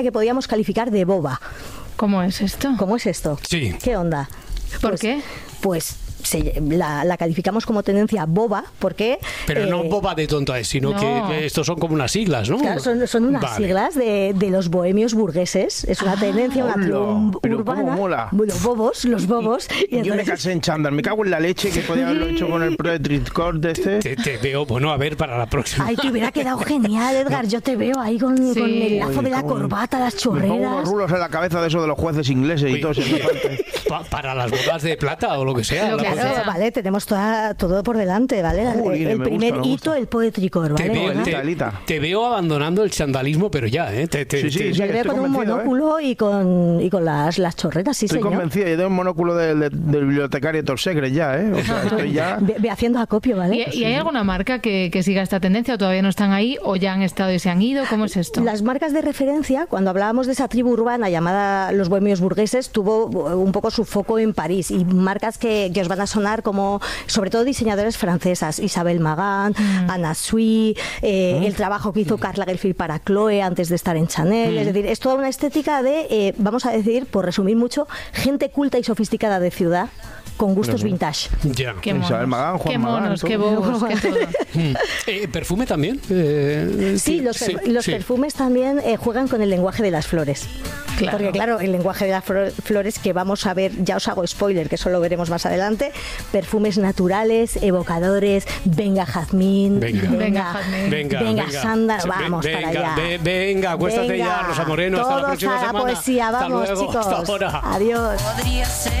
que podíamos calificar de boba. ¿Cómo es esto? ¿Cómo es esto? Sí. ¿Qué onda? ¿Por qué? Pues la calificamos como tendencia boba, porque... Pero no boba de tonta, sino que estos son como unas siglas, ¿no? Claro, son unas siglas de los bohemios burgueses. Es una tendencia, una tribu urbana. ¿Cómo mola? Los bobos. Y yo me casé en chándal, me cago en la leche, que podía haberlo hecho con el Pro de este. Te veo, bueno, a ver, para la próxima. Ay, te hubiera quedado genial, Edgar. Yo te veo ahí con el lazo de la corbata, las chorreras. Me pongo unos rulos en la cabeza de eso de los jueces ingleses y todo eso. Para las bodas de plata o lo que sea. Claro, vale, tenemos todo por delante, ¿vale? El primer hito, el Poetry Core, ¿vale? Te veo abandonando el chandalismo, pero ya, ¿eh? Sí, yo veo con un monóculo y con las chorretas, sí, estoy señor. Estoy convencido, yo tengo un monóculo del bibliotecario Top Secret ya, ¿eh? O sea, estoy ya... Ve haciendo acopio, ¿vale? ¿Y hay alguna marca que siga esta tendencia o todavía no están ahí o ya han estado y se han ido? ¿Cómo es esto? Las marcas de referencia, cuando hablábamos de esa tribu urbana llamada los bohemios burgueses, tuvo un poco su foco en París, y marcas que os van a sonar como, sobre todo diseñadores francesas, Isabel Magán, Anna Sui, el trabajo que hizo Karl Lagerfeld para Chloé antes de estar en Chanel. Es decir, es toda una estética de, vamos a decir, por resumir mucho, gente culta y sofisticada de ciudad con gustos vintage. Ya. Qué monos, Isabel Magán, Juan qué monos, Magán, qué bobos, qué todo. ¿Perfume también? Sí, los perfumes también juegan con el lenguaje de las flores. Claro. Porque claro, el lenguaje de las flores que vamos a ver, ya os hago spoiler, que eso lo veremos más adelante, perfumes naturales, evocadores, venga jazmín, venga sándalo, vamos para allá. Venga, acuéstate ya, Rosa Moreno, hasta la próxima semana. Todos a la poesía, vamos, hasta luego, chicos. hasta ahora. Adiós.